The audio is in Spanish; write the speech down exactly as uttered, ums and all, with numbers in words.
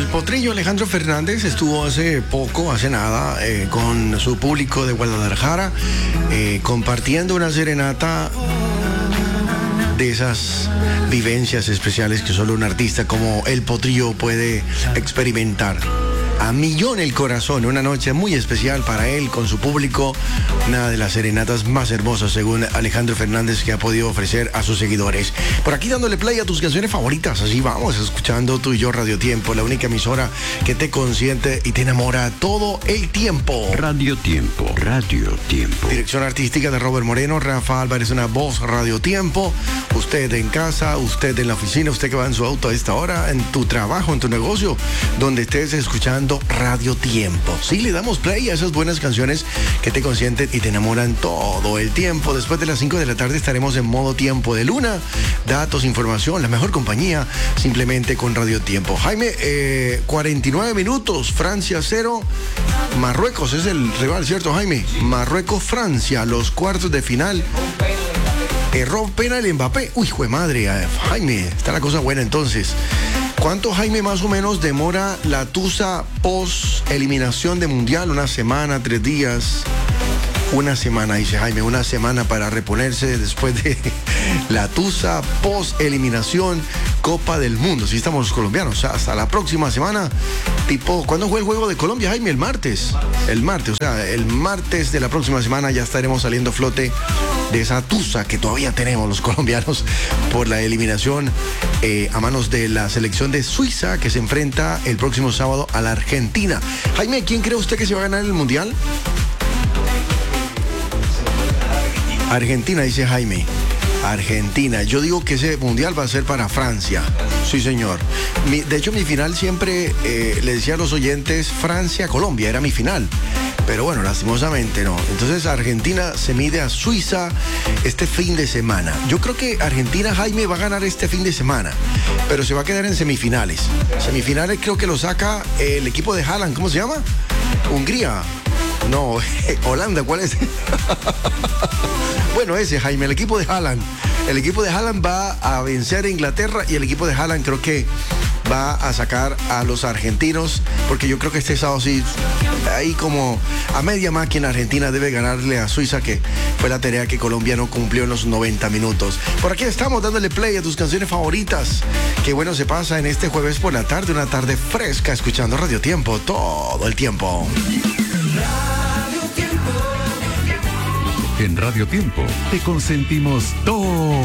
El potrillo Alejandro Fernández estuvo hace poco, hace nada, eh, con su público de Guadalajara, eh, compartiendo una serenata de esas vivencias especiales que solo un artista como el potrillo puede experimentar. A millón el corazón, una noche muy especial para él con su público, una de las serenatas más hermosas según Alejandro Fernández que ha podido ofrecer a sus seguidores. Por aquí dándole play a tus canciones favoritas, así vamos, escuchando tú y yo Radio Tiempo, la única emisora que te consiente y te enamora todo el tiempo. Radio Tiempo, Radio Tiempo. Dirección artística de Robert Moreno, Rafa Álvarez, una voz Radio Tiempo. Usted en casa, usted en la oficina, usted que va en su auto a esta hora, en tu trabajo, en tu negocio, donde estés escuchando Radio Tiempo. Sí, le damos play a esas buenas canciones que te consienten y te enamoran todo el tiempo. Después de las cinco de la tarde estaremos en modo tiempo de luna. Datos, información, la mejor compañía, simplemente con Radio Tiempo. Jaime, eh, cuarenta y nueve minutos, Francia cero, Marruecos es el rival, ¿cierto, Jaime? Marruecos-Francia, los cuartos de final. Erró penal Mbappé. Uy, jue madre, eh, Jaime, está la cosa buena entonces. ¿Cuánto, Jaime, más o menos demora la tusa post eliminación de Mundial? ¿Una semana, tres días? Una semana, dice Jaime, una semana para reponerse después de la tusa post eliminación Copa del Mundo. Si estamos los colombianos, o sea, hasta la próxima semana. Tipo, ¿cuándo fue el juego de Colombia, Jaime? El martes. El martes, o sea, el martes de la próxima semana ya estaremos saliendo a flote de esa tusa que todavía tenemos los colombianos por la eliminación eh, a manos de la selección de Suiza que se enfrenta el próximo sábado a la Argentina. Jaime, ¿quién cree usted que se va a ganar el Mundial? Argentina, dice Jaime. Argentina. Yo digo que ese mundial va a ser para Francia. Sí, señor. Mi, de hecho, mi final siempre eh, le decía a los oyentes Francia-Colombia, era mi final. Pero bueno, lastimosamente no. Entonces Argentina se mide a Suiza este fin de semana. Yo creo que Argentina, Jaime, va a ganar este fin de semana, pero se va a quedar en semifinales. Semifinales creo que lo saca el equipo de Haaland. ¿Cómo se llama? Hungría. No, Holanda, ¿cuál es? Bueno, ese, Jaime, el equipo de Haaland. El equipo de Haaland va a vencer a Inglaterra y el equipo de Haaland creo que va a sacar a los argentinos, porque yo creo que este sábado sí, ahí como a media máquina Argentina debe ganarle a Suiza, que fue la tarea que Colombia no cumplió en los noventa minutos. Por aquí estamos dándole play a tus canciones favoritas. Qué bueno se pasa en este jueves por la tarde, una tarde fresca, escuchando Radio Tiempo todo el tiempo. En Radio Tiempo te consentimos todo.